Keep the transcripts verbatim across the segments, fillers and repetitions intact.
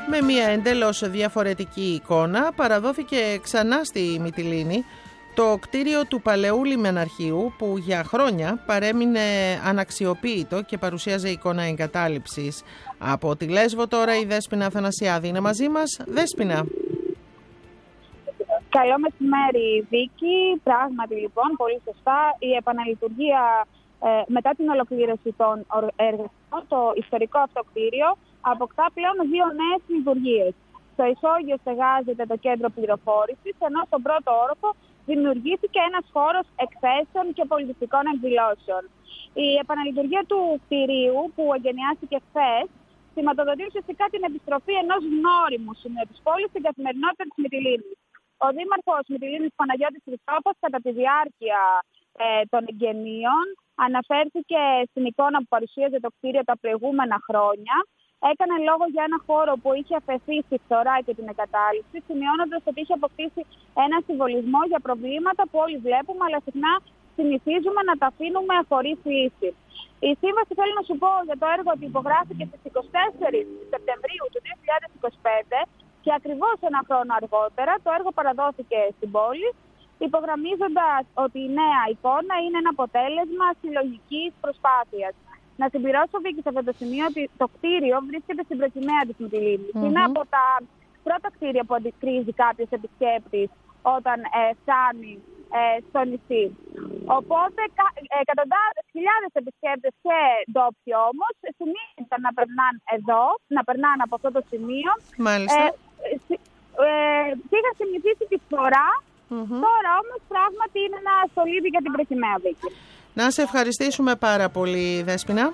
Με μια εντελώς διαφορετική εικόνα παραδόθηκε ξανά στη Μυτιλήνη το κτίριο του παλαιού λιμεναρχείου που για χρόνια παρέμεινε αναξιοποίητο και παρουσίαζε εικόνα εγκατάλειψης. Από τη Λέσβο τώρα η Δέσποινα Αθανασιάδη είναι μαζί μας. Δέσποινα. Καλό μεσημέρι, Βίκη. Πράγματι, λοιπόν, πολύ σωστά, η επαναλειτουργία ε, μετά την ολοκλήρωση των εργασιών, το ιστορικό αυτό κτίριο, αποκτά πλέον δύο νέες λειτουργίες. Στο ισόγειο στεγάζεται το κέντρο πληροφόρησης, ενώ στον πρώτο όροφο δημιουργήθηκε ένας χώρος εκθέσεων και πολιτιστικών εκδηλώσεων. Η επαναλειτουργία του κτηρίου, που εγκαινιάστηκε χθες, σηματοδοτεί ουσιαστικά την επιστροφή ενός γνώριμου σημείου της πόλης στην καθημερινότητα της Μυτιλήνης. Ο Δήμαρχος Μυτιλήνης Παναγιώτης Χριστόφος, κατά τη διάρκεια ε, των εγγενείων, αναφέρθηκε στην εικόνα που παρουσίαζε το κτίριο τα προηγούμενα χρόνια. Έκανε λόγο για ένα χώρο που είχε αφαιθεί στη φθορά και την εγκατάλειψη, σημειώνοντας ότι είχε αποκτήσει ένα συμβολισμό για προβλήματα που όλοι βλέπουμε, αλλά συχνά συνηθίζουμε να τα αφήνουμε χωρίς λύση. Η σύμβαση, θέλω να σου πω, για το έργο ότι υπογράφηκε στις εικοστή τέταρτη Σεπτεμβρίου του δύο χιλιάδες είκοσι πέντε και ακριβώς ένα χρόνο αργότερα το έργο παραδόθηκε στην πόλη, υπογραμμίζοντας ότι η νέα εικόνα είναι ένα αποτέλεσμα συλλογικής προσπάθειας. Να συμπληρώσω, Βίκη, σε αυτό το σημείο ότι το κτίριο βρίσκεται στην προκυμαία της Μυτιλήνης. Mm-hmm. Είναι από τα πρώτα κτίρια που αντικρίζει κάποιος επισκέπτης όταν ε, φτάνει ε, στο νησί. Οπότε ε, εκατοντάδες χιλιάδες επισκέπτες και ντόπιοι όμως συνήθισαν να περνάνε εδώ, να περνάνε από αυτό το σημείο. Μάλιστα. Ε, ε, και είχαν συνηθίσει τη φορά. Mm-hmm. Τώρα όμως πράγματι είναι ένα στολίδι για την προκυμαία, Βίκη. Να σε ευχαριστήσουμε πάρα πολύ, Δέσποινα.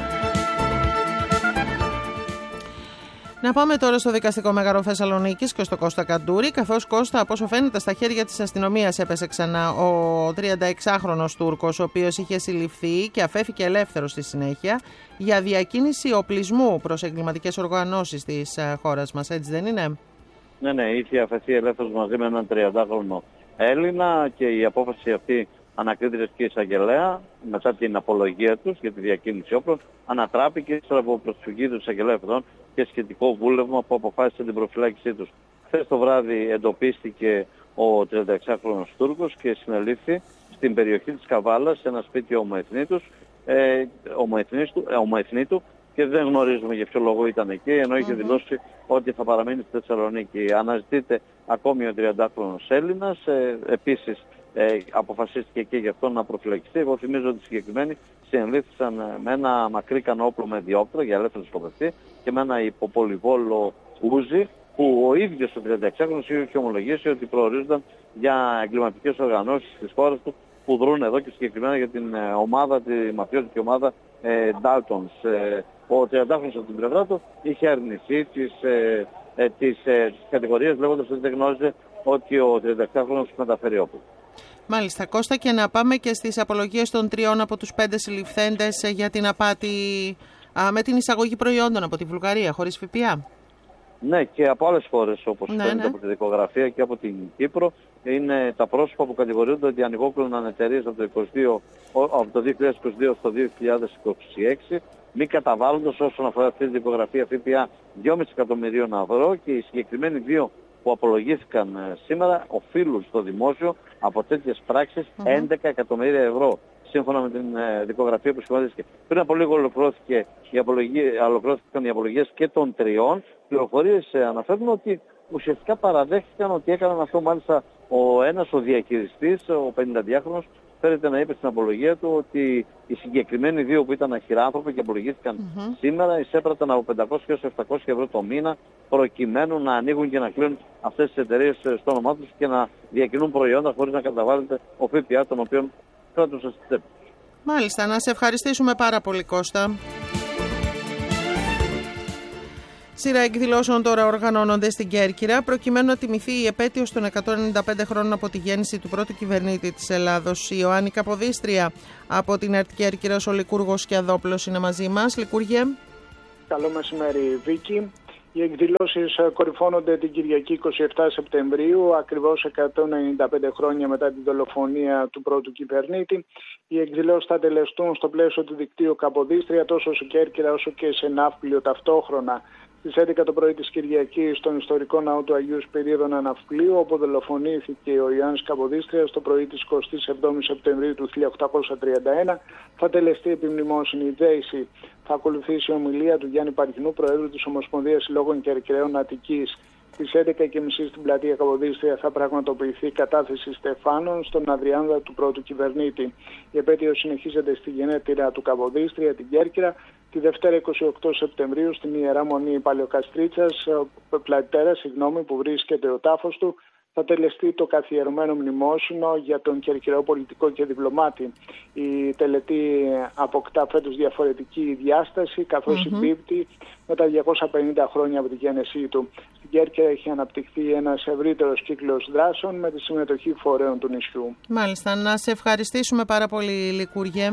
Να πάμε τώρα στο δικαστικό μέγαρο Θεσσαλονίκης και στο Κώστα Καντούρη, καθώς, Κώστα, από όσο φαίνεται στα χέρια της αστυνομίας έπεσε ξανά ο τριανταεξάχρονος Τούρκος, ο οποίος είχε συλληφθεί και αφέθηκε ελεύθερος στη συνέχεια για διακίνηση οπλισμού προς εγκληματικές οργανώσεις της χώρας μας, έτσι δεν είναι? Ναι, ναι, είχε αφαιθεί ελεύθερος μαζί με έναν τριαντάχρονο Έλληνα και η απόφαση αυτή ανακρίτηρες και εισαγγελέα, μετά την απολογία τους για τη διακίνηση όπλων, ανατράπηκε ύστερα από προσφυγή του εισαγγελέα αυτών και σχετικό βούλευμα που αποφάσισε την προφυλάκησή τους. Χθες το βράδυ εντοπίστηκε ο τριανταεξάχρονος Τούρκος και συνελήφθη στην περιοχή της Καβάλας, σε ένα σπίτι ομοεθνήτους, ε, ομοεθνήτου, ε, ομοεθνήτου, και δεν γνωρίζουμε για ποιο λόγο ήταν εκεί, ενώ είχε mm-hmm. δηλώσει ότι θα παραμείνει στη Θεσσαλονίκη. Αναζητείται ακόμη ο τριαντάχρονος Έλληνας, ε, επίσης Ε, αποφασίστηκε και γι' αυτό να προφυλακιστεί. Εγώ θυμίζω ότι οι συγκεκριμένοι συνελήφθησαν με ένα μακρύ κανόπλο με διόπτρα για ελεύθερο σκοπευτή και με ένα υποπολιβόλο ούζι που ο ίδιος ο τριανταεξάχρονος είχε ομολογήσει ότι προορίζονταν για εγκληματικές οργανώσεις της χώρας του που δρούν εδώ και συγκεκριμένα για την ε, ομάδα, τη μαφιώτικη ομάδα ε, Daltons. Ε, ο τριαντάχρονος από την πλευρά του είχε αρνηθεί τις, ε, ε, τις, ε, τις κατηγορίες, λέγοντας ότι δεν γνώριζε ότι ο τριανταεξάχρονος μεταφέρει όπλο. Μάλιστα, Κώστα, και να πάμε και στις απολογίες των τριών από τους πέντε συλληφθέντες για την απάτη α, με την εισαγωγή προϊόντων από τη Βουλγαρία, χωρίς ΦΠΑ. Ναι, και από άλλες χώρες, όπως ναι, φαίνεται ναι. από τη δικογραφία και από την Κύπρο, είναι τα πρόσωπα που κατηγορούνται ότι ανοιγόκλωναν εταιρείες από το, είκοσι δύο, από το δύο χιλιάδες είκοσι δύο στο δύο χιλιάδες είκοσι έξι, μη καταβάλλοντας όσον αφορά αυτή τη δικογραφία ΦΠΑ δυόμισι εκατομμυρίων ευρώ, και οι συγκεκριμένοι δύο που απολογήθηκαν σήμερα οφείλουν στο δημόσιο από τέτοιες πράξεις mm-hmm. έντεκα εκατομμύρια ευρώ, σύμφωνα με την ε, δικογραφία που σχηματίστηκε. Πριν από λίγο ολοκληρώθηκε η απολογία, ολοκληρώθηκαν οι απολογίες και των τριών. Πληροφορίες ε, αναφέρουν ότι ουσιαστικά παραδέχτηκαν ότι έκαναν αυτό. Μάλιστα ο ένας, ο διαχειριστής, ο πενηνταδυάχρονος, φέρεται να είπε στην απολογία του ότι οι συγκεκριμένοι δύο που ήταν αχυράνθρωποι και απολογήθηκαν mm-hmm. σήμερα εισέπραταν από πεντακόσια έως επτακόσια ευρώ το μήνα προκειμένου να ανοίγουν και να κλείνουν αυτές τις εταιρείες στο όνομά τους και να διακινούν προϊόντα χωρίς να καταβάλλεται ο ΦΠΑ, τον οποίο κράτουσαν στη τσέπη. Μάλιστα, να σε ευχαριστήσουμε πάρα πολύ, Κώστα. Σειρά εκδηλώσεων τώρα οργανώνονται στην Κέρκυρα προκειμένου να τιμηθεί η επέτειος των εκατόν ενενήντα πέντε χρόνων από τη γέννηση του πρώτου κυβερνήτη της Ελλάδος. Η Ιωάννη Καποδίστρια από την ΕΡΤ Κέρκυρας, ο Λικούργος Σκιαδόπουλος είναι μαζί μας. Λικούργε. Καλό μεσημέρι, Βίκη. Οι εκδηλώσεις κορυφώνονται την Κυριακή εικοστή εβδόμη Σεπτεμβρίου, ακριβώς εκατόν ενενήντα πέντε χρόνια μετά την δολοφονία του πρώτου κυβερνήτη. Οι εκδηλώσεις θα τελεστούν στο πλαίσιο του δικτύου Καποδίστρια τόσο σε Κέρκυρα όσο και σε Ναύπλιο ταυτόχρονα. Στις έντεκα το πρωί της Κυριακής στον ιστορικό ναό του Αγίου Σπυρίδωνα Ναυπλίου, όπου δολοφονήθηκε ο Ιωάννης Καποδίστριας το πρωί της εικοστής εβδόμης Σεπτεμβρίου του χίλια οκτακόσια τριάντα ένα, θα τελεστεί επιμνημόσυνη δέηση. Θα ακολουθήσει η ομιλία του Γιάννη Παρκινού, Προέδρου της Ομοσπονδίας Συλλόγων Κερκυραίων Αττικής. Στις έντεκα και μισή στην πλατεία Καποδίστρια θα πραγματοποιηθεί η κατάθεση στεφάνων στον Αδριάνδα του πρώτου κυβερνήτη. Η επέτειος συνεχίζεται στη γενέτειρα του Καποδίστρια, την Κέρκυρα. Τη Δευτέρα εικοστή ογδόη Σεπτεμβρίου στην Ιερά Μονή Παλαιοκαστρίτσας, Πλατέρα, συγγνώμη, που βρίσκεται ο τάφος του, θα τελεστεί το καθιερωμένο μνημόσυνο για τον κερκυραό πολιτικό και διπλωμάτη. Η τελετή αποκτά φέτος διαφορετική διάσταση, καθώς mm-hmm. συμπίπτει με τα διακόσια πενήντα χρόνια από τη γέννησή του. Στην Κέρκυρα έχει αναπτυχθεί ένας ευρύτερος κύκλος δράσεων με τη συμμετοχή φορέων του νησιού. Μάλιστα, να σε ευχαριστήσουμε πάρα πολύ, Λικούργε.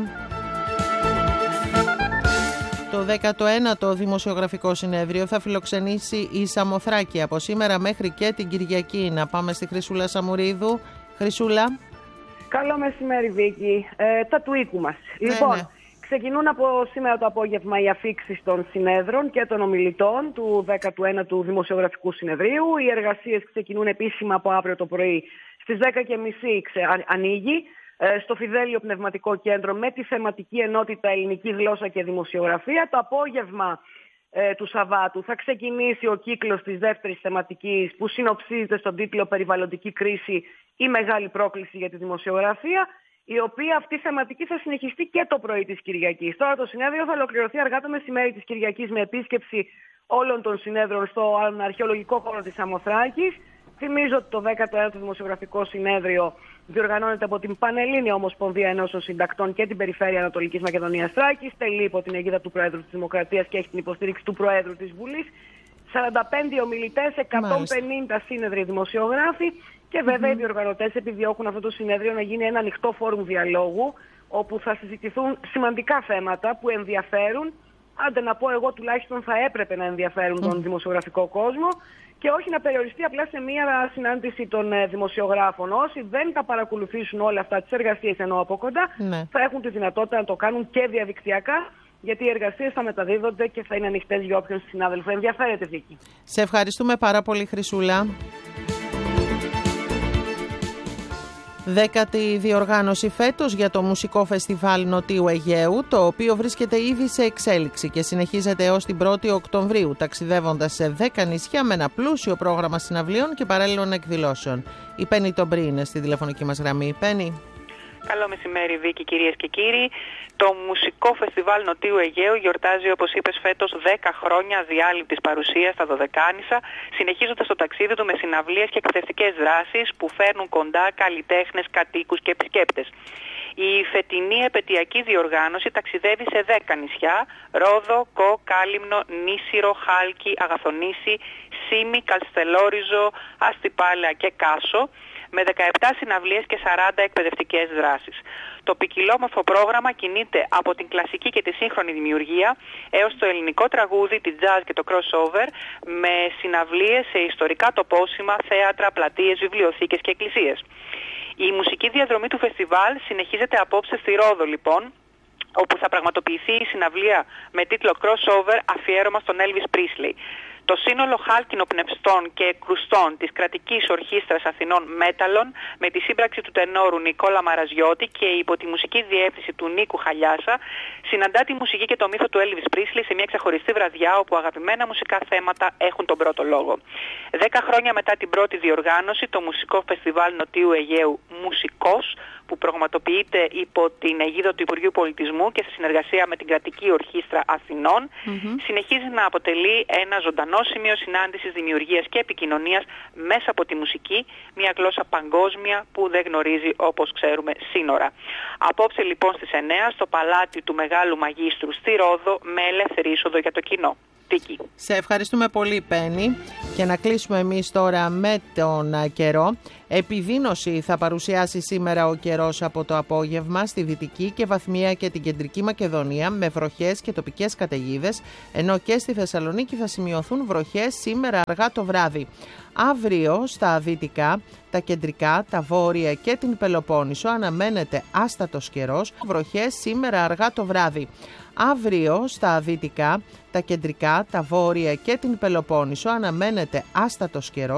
Το δέκατο ένατο Δημοσιογραφικό Συνέδριο θα φιλοξενήσει η Σαμοθράκη από σήμερα μέχρι και την Κυριακή. Να πάμε στη Χρυσούλα Σαμουρίδου. Χρυσούλα. Καλό μεσημέρι, Βίκη. Ε, τα του οίκου μας. Ναι, λοιπόν, ναι. Ξεκινούν από σήμερα το απόγευμα οι αφίξεις των συνέδρων και των ομιλητών του δέκατου ένατου Δημοσιογραφικού Συνεδρίου. Οι εργασίες ξεκινούν επίσημα από αύριο το πρωί. Στις δέκα και μισή ανοίγει στο Φιδέλιο Πνευματικό Κέντρο με τη θεματική ενότητα Ελληνική Γλώσσα και Δημοσιογραφία. Το απόγευμα ε, του Σαββάτου θα ξεκινήσει ο κύκλος της δεύτερης θεματικής που συνοψίζεται στον τίτλο «Περιβαλλοντική κρίση, η μεγάλη πρόκληση για τη δημοσιογραφία», η οποία αυτή η θεματική θα συνεχιστεί και το πρωί της Κυριακής. Τώρα το συνέδριο θα ολοκληρωθεί αργά το μεσημέρι της Κυριακής με επίσκεψη όλων των συνέδρων στο αρχαιολογικό χώρο της Σαμοθράκης. Θυμίζω ότι το δέκατο ένατο Δημοσιογραφικό Συνέδριο διοργανώνεται από την Πανελλήνια Ομοσπονδία Ενώσεων Συντακτών και την Περιφέρεια Ανατολικής Μακεδονίας Θράκης, τελεί υπό την αιγίδα του Προέδρου της Δημοκρατίας και έχει την υποστήριξη του Προέδρου της Βουλής. σαράντα πέντε ομιλητές, εκατόν πενήντα σύνεδροι δημοσιογράφοι και βέβαια mm-hmm. οι διοργανωτές επιδιώκουν αυτό το συνέδριο να γίνει ένα ανοιχτό φόρουμ διαλόγου, όπου θα συζητηθούν σημαντικά θέματα που ενδιαφέρουν, άντε να πω εγώ τουλάχιστον θα έπρεπε να ενδιαφέρουν mm. τον δημοσιογραφικό κόσμο, και όχι να περιοριστεί απλά σε μία συνάντηση των ε, δημοσιογράφων. Όσοι δεν θα παρακολουθήσουν όλα αυτά τις εργασίες εννοώ από κοντά, ναι. θα έχουν τη δυνατότητα να το κάνουν και διαδικτυακά, γιατί οι εργασίες θα μεταδίδονται και θα είναι ανοιχτές για όποιον συνάδελφο ενδιαφέρεται, Βίκη. Σε ευχαριστούμε πάρα πολύ, Χρυσούλα. Δέκατη διοργάνωση φέτος για το Μουσικό Φεστιβάλ Νοτίου Αιγαίου, το οποίο βρίσκεται ήδη σε εξέλιξη και συνεχίζεται έως την πρώτη Οκτωβρίου, ταξιδεύοντας σε δέκα νησιά με ένα πλούσιο πρόγραμμα συναυλίων και παράλληλων εκδηλώσεων. Η Πέννη Τομπρή είναι στη τηλεφωνική μας γραμμή. Πέννη. Καλό μεσημέρι, Βίκη, κυρίες και κύριοι. Το Μουσικό Φεστιβάλ Νοτίου Αιγαίου γιορτάζει, όπως είπες, φέτος δέκα χρόνια διάλειπτης παρουσίας στα Δωδεκάνησα, συνεχίζοντας το ταξίδι του με συναυλίες και εκπαιδευτικές δράσεις που φέρνουν κοντά καλλιτέχνες, κατοίκους και επισκέπτες. Η φετινή επετειακή διοργάνωση ταξιδεύει σε δέκα νησιά: Ρόδο, Κο, Κάλυμνο, Νήσιρο, Χάλκι, Αγαθονήσι, Σίμι, Καλστελόριζο, Αστυπάλαια και Κάσο, με δεκαεπτά συναυλίες και σαράντα εκπαιδευτικές δράσεις. Το ποικιλόμορφο πρόγραμμα κινείται από την κλασική και τη σύγχρονη δημιουργία έως το ελληνικό τραγούδι, τη jazz και το crossover, με συναυλίες σε ιστορικά τοπόσημα, θέατρα, πλατείες, βιβλιοθήκες και εκκλησίες. Η μουσική διαδρομή του φεστιβάλ συνεχίζεται απόψε στη Ρόδο, λοιπόν, όπου θα πραγματοποιηθεί η συναυλία με τίτλο crossover, αφιέρωμα στον Elvis Presley. Το σύνολο χάλκινο-πνευστών και κρουστών της κρατικής ορχήστρας Αθηνών Μέταλλων, με τη σύμπραξη του τενόρου Νικόλα Μαραζιώτη και υπό τη μουσική διεύθυνση του Νίκου Χαλιάσα, συναντά τη μουσική και το μύθο του Elvis Presley σε μια ξεχωριστή βραδιά όπου αγαπημένα μουσικά θέματα έχουν τον πρώτο λόγο. Δέκα χρόνια μετά την πρώτη διοργάνωση, το Μουσικό Φεστιβάλ Νοτίου Αιγαίου Μουσικός, που πραγματοποιείται υπό την αιγίδα του Υπουργείου Πολιτισμού και σε συνεργασία με την Κρατική Ορχήστρα Αθηνών, mm-hmm. συνεχίζει να αποτελεί ένα ζωντανό σημείο συνάντησης, δημιουργίας και επικοινωνίας μέσα από τη μουσική, μια γλώσσα παγκόσμια που δεν γνωρίζει, όπως ξέρουμε, σύνορα. Απόψε λοιπόν στις εννιά στο Παλάτι του Μεγάλου Μαγίστρου στη Ρόδο, με ελεύθερη είσοδο για το κοινό. Σε ευχαριστούμε πολύ, Πέννη. Και να κλείσουμε εμείς τώρα με τον καιρό. Επιδείνωση θα παρουσιάσει σήμερα ο καιρός από το απόγευμα στη Δυτική και Βαθμία και την Κεντρική Μακεδονία, με βροχές και τοπικές καταιγίδες, ενώ και στη Θεσσαλονίκη θα σημειωθούν βροχές σήμερα αργά το βράδυ. Αύριο στα δυτικά, τα κεντρικά, τα βόρεια και την Πελοπόννησο αναμένεται άστατος καιρός, βροχές σήμερα αργά το βράδυ. Αύριο στα δυτικά, τα κεντρικά, τα βόρεια και την Πελοπόννησο αναμένεται άστατος καιρός